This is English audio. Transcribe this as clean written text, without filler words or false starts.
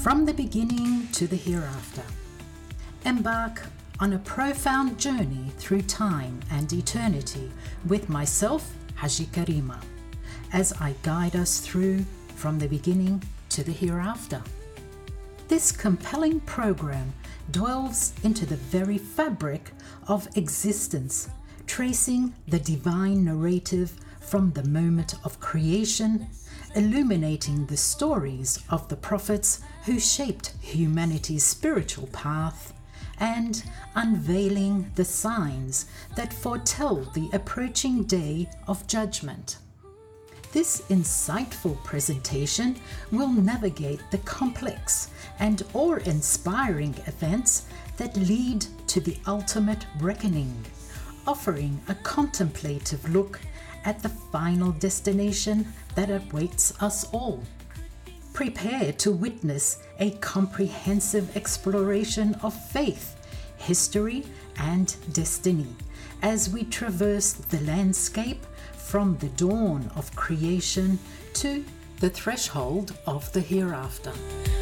from the beginning to the hereafter. Embark on a profound journey through time and eternity with myself, Haji Karima, as I guide us through from the beginning to the hereafter. This compelling program delves into the very fabric of existence, tracing the divine narrative from the moment of creation, illuminating the stories of the prophets who shaped humanity's spiritual path, and unveiling the signs that foretell the approaching day of judgment. This insightful presentation will navigate the complex and awe-inspiring events that lead to the ultimate reckoning, offering a contemplative look at the final destination that awaits us all. Prepare to witness a comprehensive exploration of faith, history, and destiny as we traverse the landscape from the dawn of creation to the threshold of the hereafter.